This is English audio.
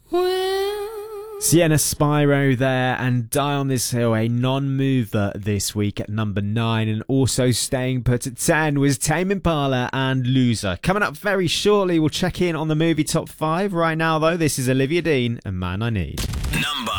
Sienna Spyro there, and Die on This Hill, a non-mover this week at number 9, and also staying put at 10 was Tame Impala and Loser. Coming up very shortly, we'll check in on the movie top 5. Right now though, this is Olivia Dean and Man I Need.